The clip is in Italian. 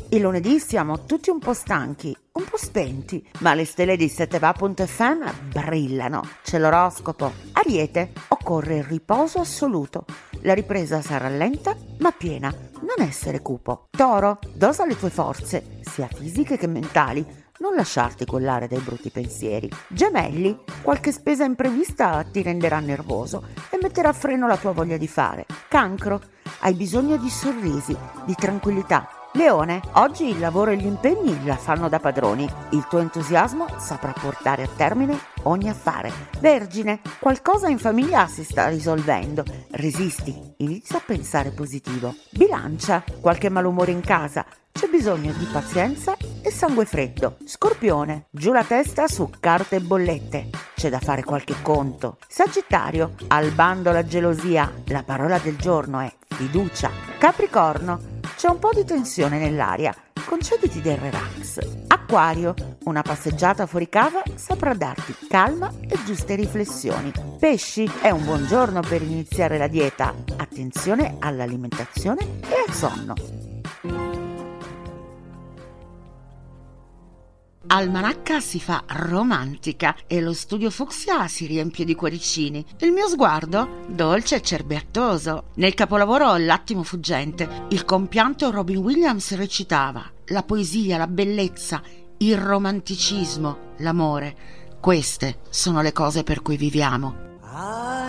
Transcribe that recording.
Il lunedì siamo tutti un po' stanchi, un po' spenti, ma le stelle di 7va.fm brillano. C'è l'oroscopo. Ariete, occorre il riposo assoluto. La ripresa sarà lenta ma piena. Non essere cupo. Toro, dosa le tue forze, sia fisiche che mentali. Non lasciarti collare dai brutti pensieri. Gemelli, qualche spesa imprevista ti renderà nervoso e metterà a freno la tua voglia di fare. Cancro, hai bisogno di sorrisi, di tranquillità. Leone, oggi il lavoro e gli impegni la fanno da padroni. Il tuo entusiasmo saprà portare a termine ogni affare. Vergine, qualcosa in famiglia si sta risolvendo. Resisti, inizia a pensare positivo. Bilancia, qualche malumore in casa. C'è bisogno di pazienza e sangue freddo. Scorpione, giù la testa su carte e bollette. C'è da fare qualche conto. Sagittario, al bando la gelosia. La parola del giorno è fiducia. Capricorno, c'è un po' di tensione nell'aria. Concediti del relax. Acquario, una passeggiata fuori casa saprà darti calma e giuste riflessioni. Pesci, è un buon giorno per iniziare la dieta. Attenzione all'alimentazione e al sonno. Almanacca si fa romantica e lo studio fucsia si riempie di cuoricini. Il mio sguardo dolce e cerbiattoso. Nel capolavoro L'attimo fuggente, il compianto Robin Williams recitava: la poesia, la bellezza, il romanticismo, l'amore. Queste sono le cose per cui viviamo.